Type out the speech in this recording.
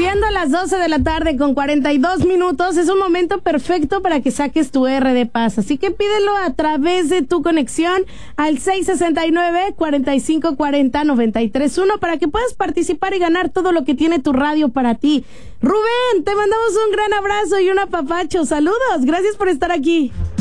Siendo las 12 de la tarde con 42 minutos, es un momento perfecto para que saques tu R de paz. Así que pídelo a través de tu conexión al 669-4540-931 para que puedas participar y ganar todo lo que tiene tu radio para ti. Rubén, te mandamos un gran abrazo y un apapacho. Saludos, gracias por estar aquí.